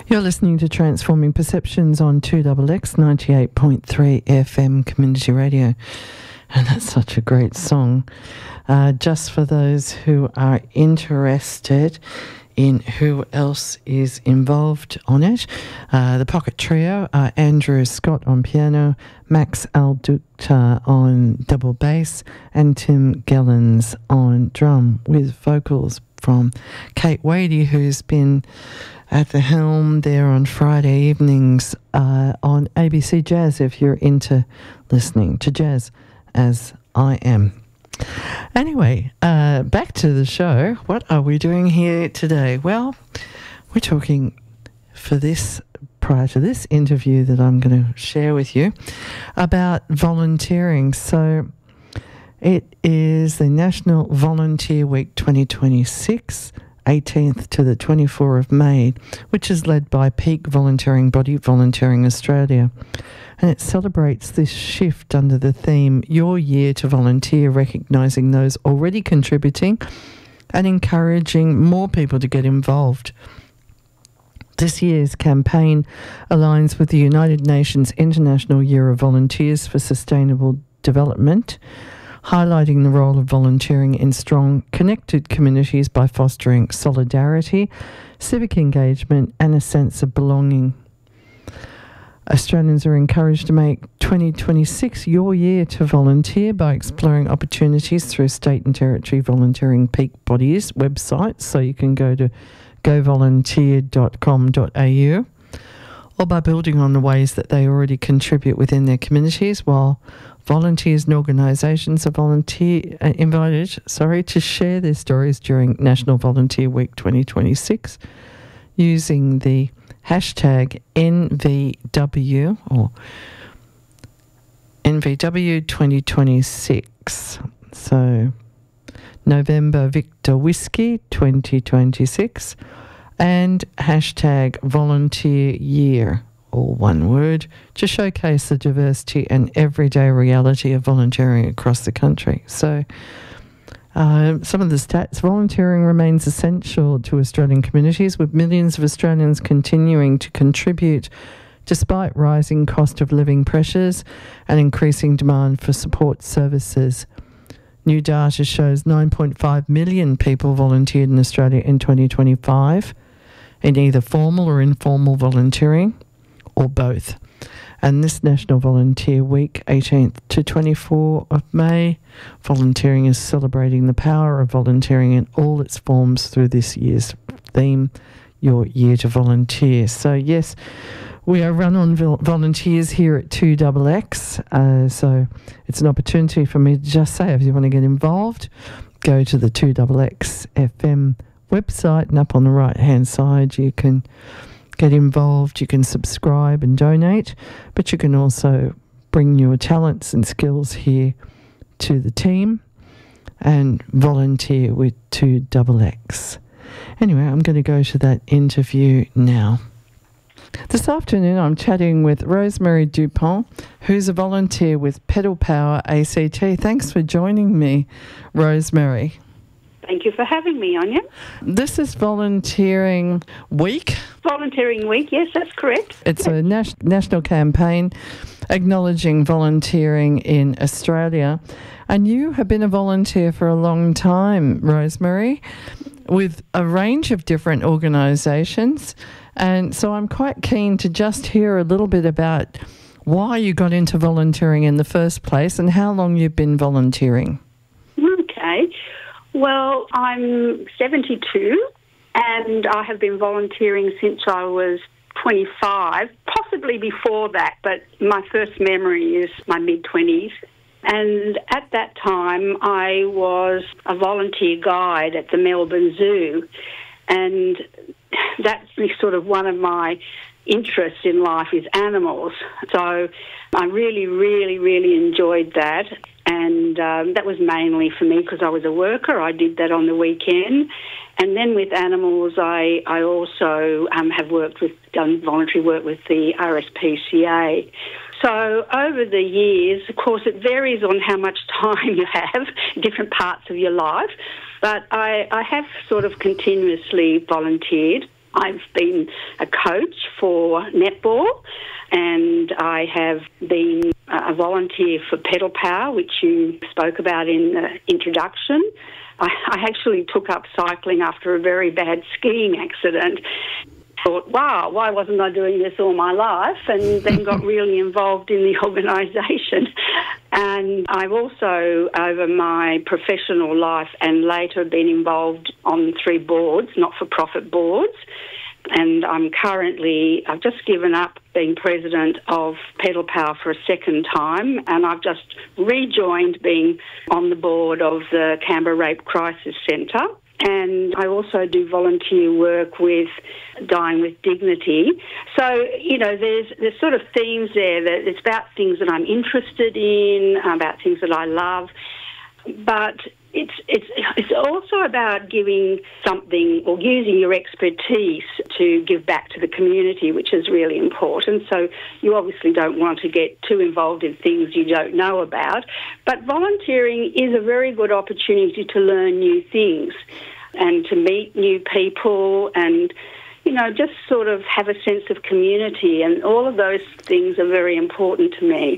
You're listening to Transforming Perceptions on 2XX 98.3 FM Community Radio. And that's such a great song. Just for those who are interested in who else is involved on it, the Pocket Trio are Andrew Scott on piano, Max Aldukta on double bass, and Tim Gellens on drum, with vocals from Kate Wadey, who's been at the helm there on Friday evenings on ABC Jazz, if you're into listening to jazz, as I am. Anyway, back to the show. What are we doing here today? Well, we're talking for this, prior to this interview that I'm going to share with you, about volunteering. So it is the National Volunteer Week 2026, 18th to the 24th of May, which is led by peak volunteering body Volunteering Australia. And it celebrates this shift under the theme, Your Year to Volunteer, recognising those already contributing and encouraging more people to get involved. This year's campaign aligns with the United Nations International Year of Volunteers for Sustainable Development, highlighting the role of volunteering in strong, connected communities by fostering solidarity, civic engagement, and a sense of belonging. Australians are encouraged to make 2026 your year to volunteer by exploring opportunities through state and territory volunteering peak bodies websites. So you can go to govolunteer.com.au, or by building on the ways that they already contribute within their communities, while volunteers and organisations are invited to share their stories during National Volunteer Week 2026 using the hashtag NVW or NVW 2026. So November Victor Whiskey 2026 and hashtag Volunteer Year, all one word, to showcase the diversity and everyday reality of volunteering across the country. So some of the stats: volunteering remains essential to Australian communities, with millions of Australians continuing to contribute despite rising cost of living pressures and increasing demand for support services. New data shows 9.5 million people volunteered in Australia in 2025 in either formal or informal volunteering, or both. And this National Volunteer Week, 18th to 24th of May, volunteering is celebrating the power of volunteering in all its forms through this year's theme, Your Year to Volunteer. So yes, we are run on volunteers here at 2XX, so it's an opportunity for me to just say, if you want to get involved, go to the 2XX FM website, and up on the right hand side you can get involved, you can subscribe and donate, but you can also bring your talents and skills here to the team and volunteer with 2XX. Anyway, I'm going to go to that interview now. This afternoon I'm chatting with Rosemary Dupont, who's a volunteer with Pedal Power ACT. Thanks for joining me, Rosemary. Thank you for having me, Anya. This is Volunteering Week. Volunteering Week, yes, that's correct. It's a national campaign acknowledging volunteering in Australia. And you have been a volunteer for a long time, Rosemary, with a range of different organisations. And so I'm quite keen to just hear a little bit about why you got into volunteering in the first place and how long you've been volunteering. Okay. Well, I'm 72 and I have been volunteering since I was 25, possibly before that, but my first memory is my mid-20s. And at that time, I was a volunteer guide at the Melbourne Zoo, and that's sort of one of my interests in life is animals. So I really, really, really enjoyed that. And that was mainly for me because I was a worker. I did that on the weekend. And then with animals, I also have done voluntary work with the RSPCA. So over the years, of course, it varies on how much time you have, different parts of your life. But I have sort of continuously volunteered. I've been a coach for netball, and I have been a volunteer for Pedal Power, which you spoke about in the introduction. I actually took up cycling after a very bad skiing accident. Thought, wow, why wasn't I doing this all my life? And then got really involved in the organisation. And I've also, over my professional life and later, been involved on 3 boards, not-for-profit boards. And I've just given up being president of Pedal Power for a second time, and I've just rejoined being on the board of the Canberra Rape Crisis Centre. And I also do volunteer work with Dying with Dignity. So, you know, there's sort of themes there that it's about things that I'm interested in, about things that I love, but it's also about giving something or using your expertise to give back to the community, which is really important. So you obviously don't want to get too involved in things you don't know about, but volunteering is a very good opportunity to learn new things and to meet new people and, you know, just sort of have a sense of community, and all of those things are very important to me.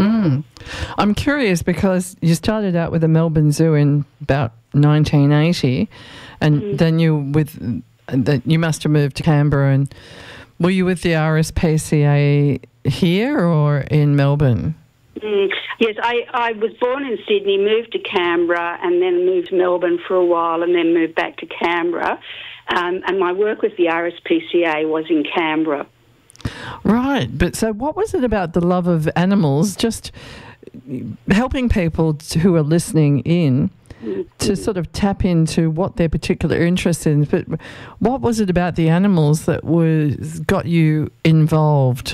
I'm curious because you started out with the Melbourne Zoo in about 1980, and then you must have moved to Canberra. And were you with the RSPCA here or in Melbourne? Yes, I was born in Sydney, moved to Canberra, and then moved to Melbourne for a while, and then moved back to Canberra. And my work with the RSPCA was in Canberra. Right, but so what was it about the love of animals, just helping people who are listening in to sort of tap into what their particular interest is? But what was it about the animals that got you involved?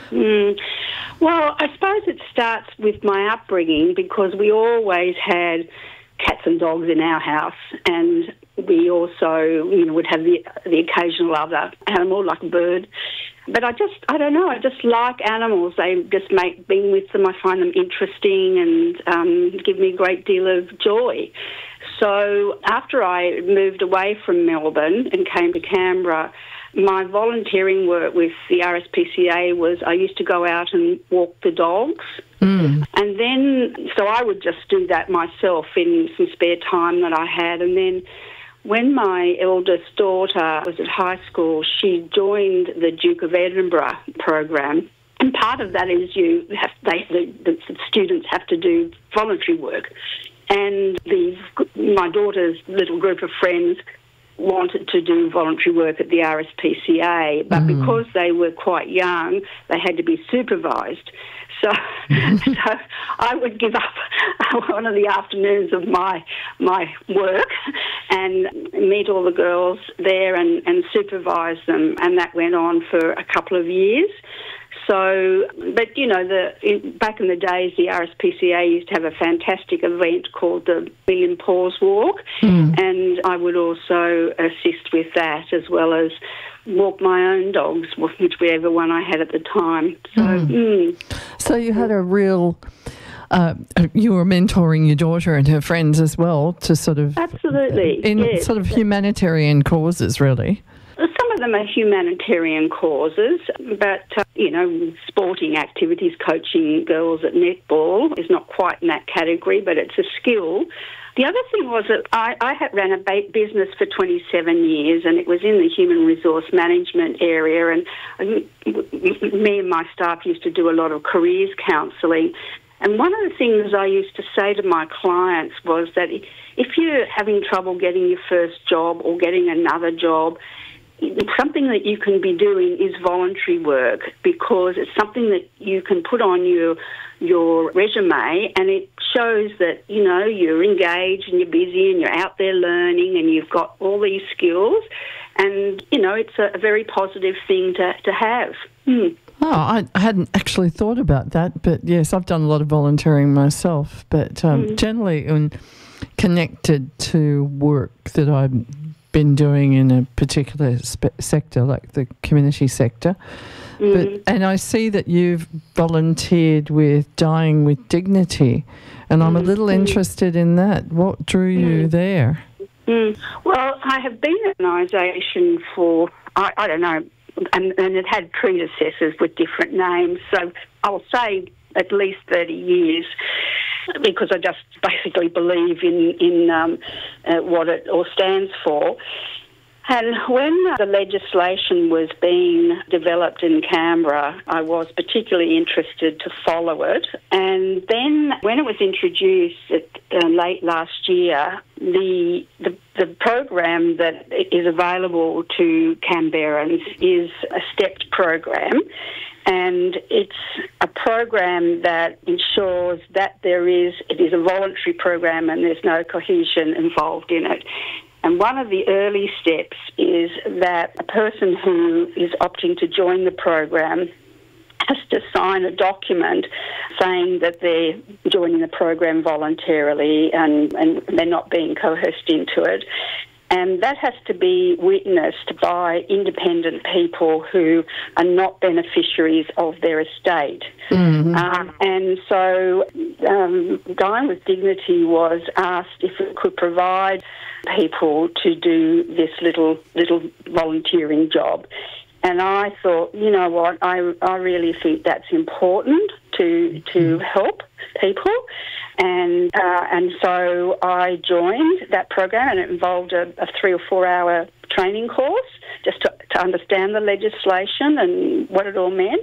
Well, I suppose it starts with my upbringing, because we always had cats and dogs in our house, and we also, you know, would have the occasional other animal like a bird. But I don't know, I just like animals. They just make being with them, I find them interesting and give me a great deal of joy. So after I moved away from Melbourne and came to Canberra, my volunteering work with the RSPCA was I used to go out and walk the dogs. And then, so I would just do that myself in some spare time that I had. And then when my eldest daughter was at high school, she joined the Duke of Edinburgh program. And part of that is the students have to do voluntary work. And my daughter's little group of friends wanted to do voluntary work at the RSPCA, but because they were quite young, they had to be supervised. So I would give up one of the afternoons of my work and meet all the girls there and supervise them, and that went on for a couple of years. So, but you know, back in the days, the RSPCA used to have a fantastic event called the Million Paws Walk, and I would also assist with that, as well as walk my own dogs, whichever one I had at the time. So you had a real, you were mentoring your daughter and her friends as well to sort of... Absolutely, in sort of humanitarian causes, really. Some of them are humanitarian causes, but, you know, sporting activities, coaching girls at netball is not quite in that category, but it's a skill. The other thing was that I had ran a business for 27 years, and it was in the human resource management area, and me and my staff used to do a lot of careers counselling. And one of the things I used to say to my clients was that if you're having trouble getting your first job or getting another job, something that you can be doing is voluntary work, because it's something that you can put on your resume, and it shows that, you know, you're engaged and you're busy and you're out there learning and you've got all these skills, and, you know, it's a very positive thing to have. Oh, I hadn't actually thought about that, but yes, I've done a lot of volunteering myself, but generally connected to work that I've been doing in a particular sector, like the community sector. And I see that you've volunteered with Dying with Dignity, and I'm a little interested in that. What drew you there? Well, I have been in an organisation for I don't know, and it had predecessors with different names. So I'll say at least 30 years, because I just basically believe in what it all stands for. And when the legislation was being developed in Canberra, I was particularly interested to follow it. And then when it was introduced late last year, the program that is available to Canberrans is a stepped program. And it's a program that ensures that it is a voluntary program and there's no cohesion involved in it. And one of the early steps is that a person who is opting to join the program has to sign a document saying that they're joining the program voluntarily and they're not being coerced into it. And that has to be witnessed by independent people who are not beneficiaries of their estate. Mm-hmm. And so Dying with Dignity was asked if it could provide people to do this little volunteering job. And I thought, you know what, I really think that's important to help people. And so I joined that program, and it involved a 3 or 4 hour training course just to understand the legislation and what it all meant.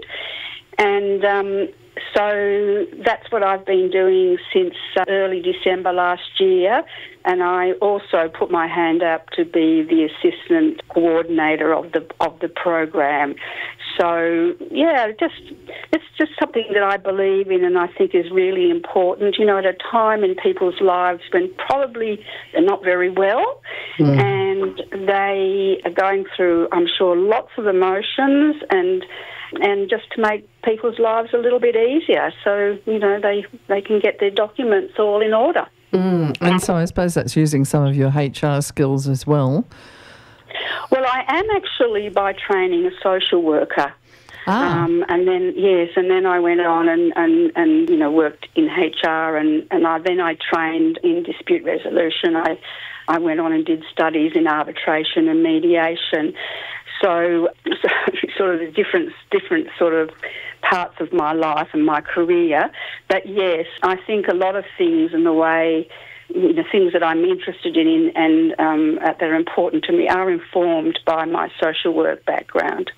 And so that's what I've been doing since early December last year. And I also put my hand up to be the assistant coordinator of the program. So yeah, it's just something that I believe in and I think is really important. You know, at a time in people's lives when probably they're not very well, and they are going through, I'm sure, lots of emotions and just to make people's lives a little bit easier, so you know they can get their documents all in order. And so I suppose that's using some of your HR skills as well. Well, I am actually by training a social worker. And then I went on and you know, worked in HR and I trained in dispute resolution. I went on and did studies in arbitration and mediation. So sort of the different sort of parts of my life and my career. But yes, I think a lot of things in the way, you know, things that I'm interested in and that are important to me are informed by my social work background.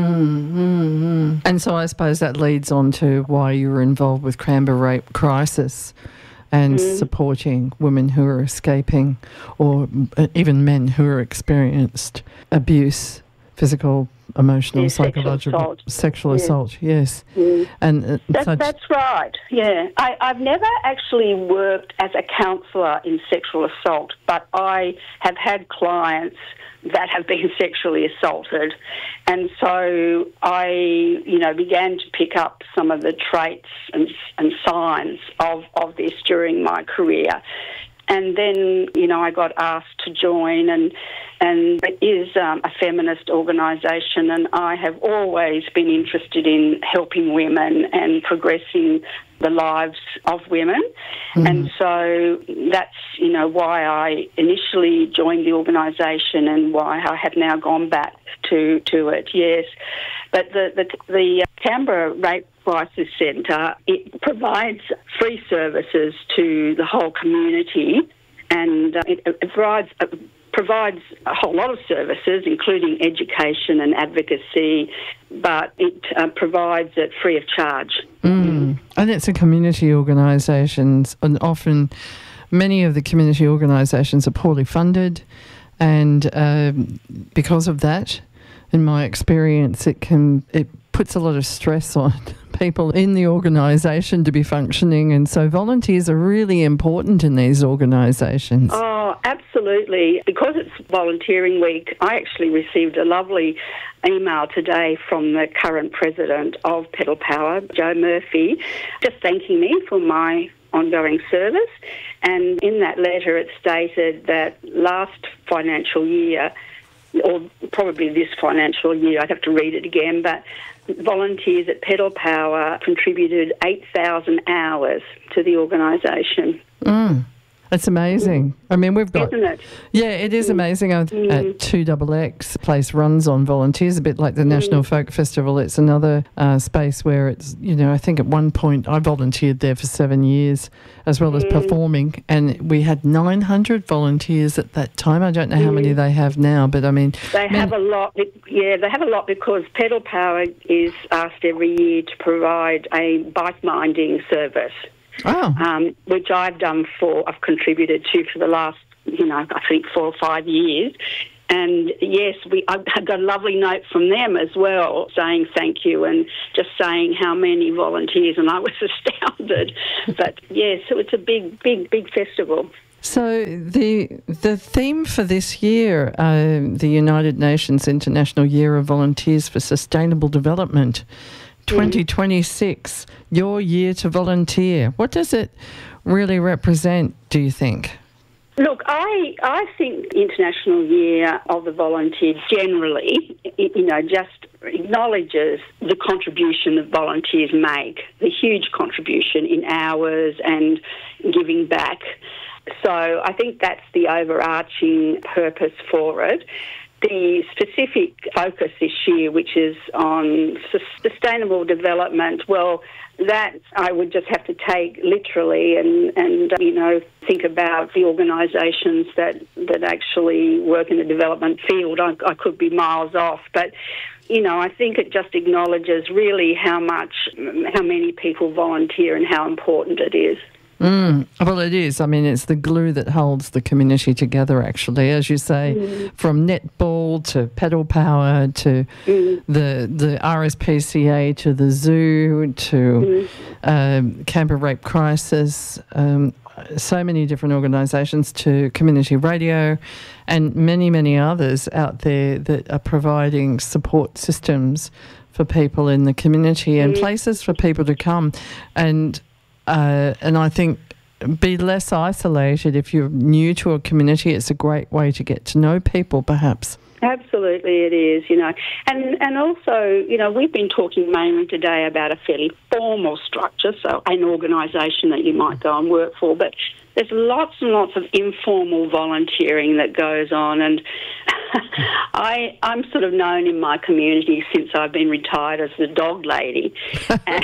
And so I suppose that leads on to why you were involved with Canberra Rape Crisis and supporting women who are escaping, or even men who are experienced abuse, physical, emotional, psychological, sexual assault, yes. And that's right, yeah. I've never actually worked as a counsellor in sexual assault, but I have had clients that have been sexually assaulted. And so I, you know, began to pick up some of the traits and signs of this during my career. And then, you know, I got asked to join, and it is a feminist organisation, and I have always been interested in helping women and progressing the lives of women. And so that's, you know, why I initially joined the organisation and why I have now gone back to it, yes. But the Canberra Rape Crisis Centre, it provides free services to the whole community, and it provides a whole lot of services, including education and advocacy, but it provides it free of charge. And it's a community organisation, and often many of the community organisations are poorly funded, and because of that, in my experience, it puts a lot of stress on people in the organisation to be functioning, and so volunteers are really important in these organisations. Oh, absolutely. Because it's volunteering week, I actually received a lovely email today from the current president of Pedal Power, Joe Murphy, just thanking me for my ongoing service. And in that letter it stated that last financial year, or probably this financial year, I'd have to read it again, but volunteers at Pedal Power contributed 8,000 hours to the organisation. It's amazing. I mean, we've got... Isn't it? Yeah, it is amazing. At 2XX, the place runs on volunteers, a bit like the National Folk Festival. It's another space where it's, I think at one point I volunteered there for 7 years as well as performing, and we had 900 volunteers at that time. I don't know how many they have now, but I mean... They have a lot. Yeah, they have a lot because Pedal Power is asked every year to provide a bike minding service. Oh. Which I've contributed to for the last, I think 4 or 5 years. And yes, I've got a lovely note from them as well saying thank you and just saying how many volunteers, and I was astounded. But yes, so it's a big festival. So the theme for this year, the United Nations International Year of Volunteers for Sustainable Development, 2026, your year to volunteer. What does it really represent, do you think? Look, I think International Year of the Volunteer generally, just acknowledges the contribution that volunteers make, the huge contribution in hours and giving back. So I think that's the overarching purpose for it. The specific focus this year, which is on sustainable development, well, that I would just have to take literally and think about the organisations that actually work in the development field. I could be miles off, but I think it just acknowledges really how many people volunteer and how important it is. Well, it is. I mean, it's the glue that holds the community together, actually. As you say, from netball to Pedal Power to the RSPCA to the zoo to Canberra Rape Crisis, so many different organisations, to community radio and many, many others out there that are providing support systems for people in the community and places for people to come and I think be less isolated. If you're new to a community, it's a great way to get to know people, perhaps. Absolutely it is, And also, we've been talking mainly today about a fairly formal structure, so an organisation that you might go and work for, but there's lots and lots of informal volunteering that goes on, and I'm sort of known in my community since I've been retired as the dog lady. And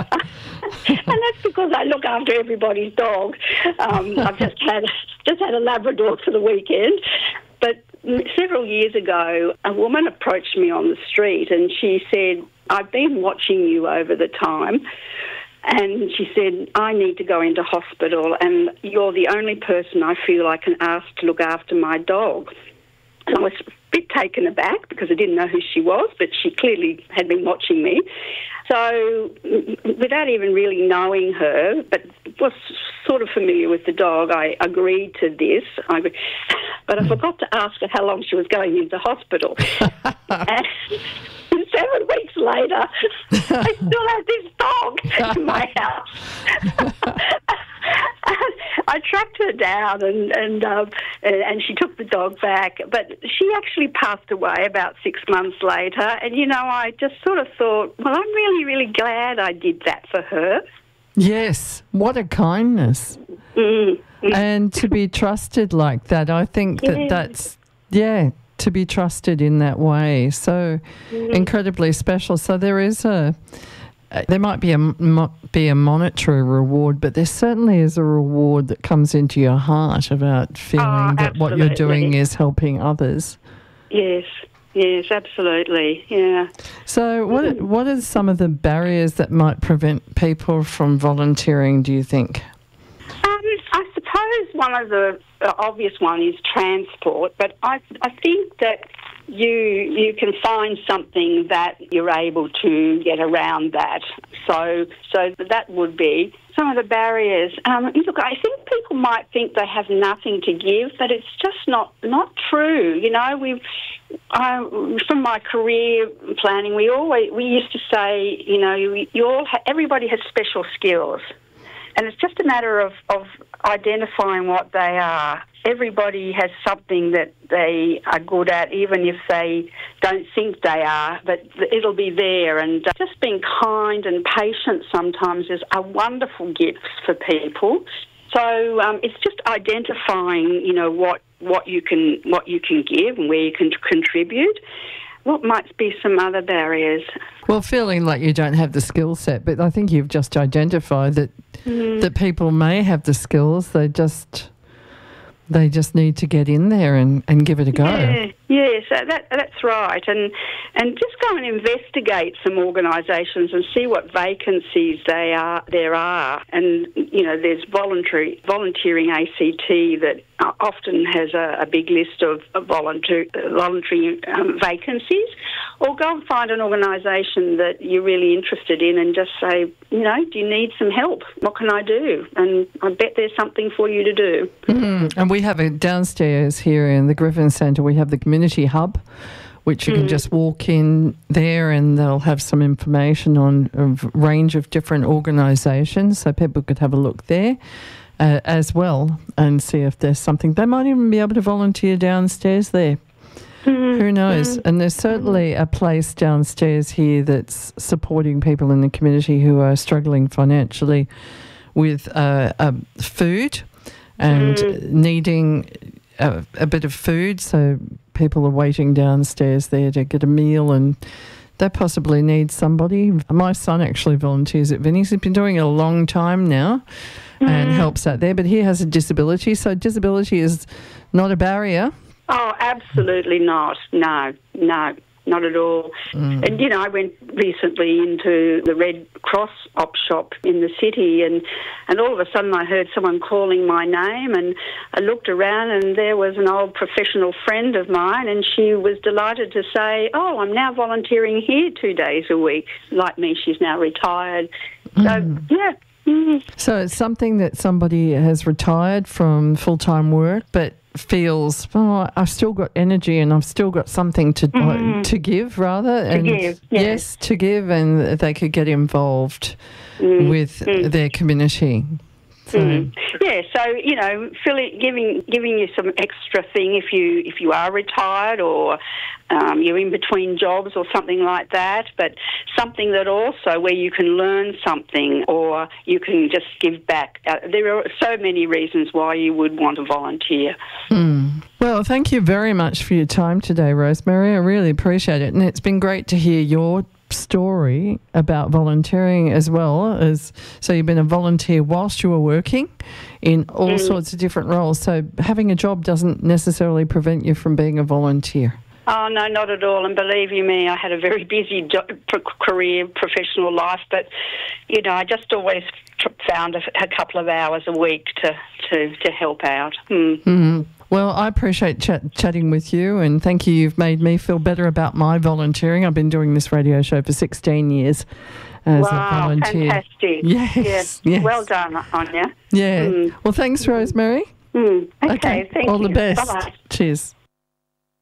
that's because I look after everybody's dog. I've just had a Labrador for the weekend. But several years ago, a woman approached me on the street and she said, I've been watching you over the time. And she said, I need to go into hospital and you're the only person I feel I can ask to look after my dog. And I was a bit taken aback because I didn't know who she was, but she clearly had been watching me. So without even really knowing her, but was sort of familiar with the dog, I agreed to this. But I forgot to ask her how long she was going into hospital. And 7 weeks later, I still had this dog in my house. I tracked her down and she took the dog back, but she actually passed away about 6 months later. And, I just sort of thought, well, I'm really, really glad I did that for her. Yes, what a kindness. And to be trusted like that, I think that's to be trusted in that way. So incredibly special. So there might be a monetary reward, but there certainly is a reward that comes into your heart about feeling that what you're doing is helping others. Yes, absolutely, yeah. So what are some of the barriers that might prevent people from volunteering, do you think? I suppose one of the obvious one is transport, but I think that you can find something that you're able to get around that. So that would be some of the barriers. Look, I think people might think they have nothing to give, but it's just not true. From my career planning, we used to say, everybody has special skills. And it's just a matter of identifying what they are. Everybody has something that they are good at, even if they don't think they are, but it'll be there. And just being kind and patient sometimes is a wonderful gift for people. So it's just identifying, what you can give and where you can contribute. What might be some other barriers? Well, feeling like you don't have the skill set, but I think you've just identified that that people may have the skills. They just need to get in there and give it a go. Yeah, so that's right. And just go and investigate some organisations and see what vacancies there are. And, there's volunteering ACT that often has a big list of voluntary vacancies. Or go and find an organisation that you're really interested in and just say, do you need some help? What can I do? And I bet there's something for you to do. And we have it downstairs here in the Griffin Centre. We have the community hub, which you can just walk in there and they'll have some information on a range of different organisations, so people could have a look there as well and see if there's something. They might even be able to volunteer downstairs there. Who knows? And there's certainly a place downstairs here that's supporting people in the community who are struggling financially with food and needing a bit of food. So people are waiting downstairs there to get a meal, and they possibly need somebody. My son actually volunteers at Vinnie's. He's been doing it a long time now and helps out there, but he has a disability. So disability is not a barrier. Oh, absolutely not. No, not at all. And, I went recently into the Red Cross op shop in the city and all of a sudden I heard someone calling my name, and I looked around and there was an old professional friend of mine, and she was delighted to say, oh, I'm now volunteering here 2 days a week. Like me, she's now retired. So, yeah. So it's something that somebody has retired from full-time work but feels, I've still got energy and I've still got something to give, rather. To give, yes, to give, and they could get involved with their community. So. Yeah, so giving you some extra thing if you are retired or you're in between jobs or something like that, but something that also where you can learn something or you can just give back. There are so many reasons why you would want to volunteer. Well, thank you very much for your time today, Rosemary. I really appreciate it, and it's been great to hear your story about volunteering as well. So you've been a volunteer whilst you were working in all sorts of different roles. So having a job doesn't necessarily prevent you from being a volunteer. Oh, no, not at all. And believe you me, I had a very busy career, professional life, but, I just always found a couple of hours a week to help out. Well, I appreciate chatting with you, and thank you. You've made me feel better about my volunteering. I've been doing this radio show for 16 years as a volunteer. Fantastic. Yes. Well done, Anya. Yeah. Well, thanks, Rosemary. Okay, thank you. All the best. Bye-bye. Cheers.